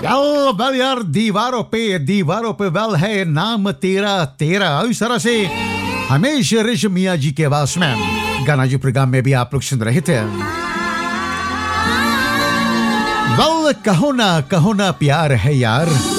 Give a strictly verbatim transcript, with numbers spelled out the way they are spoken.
Well well यार, दीवारों पे दीवारों पे वेल है नाम तेरा तेरा, इस तरह से हमेश रेशम मियाँ जी के आवाज में गाना जी प्रोग्राम में भी आप लोग सुन रहे थे। वेल कहो ना कहो ना प्यार है यार,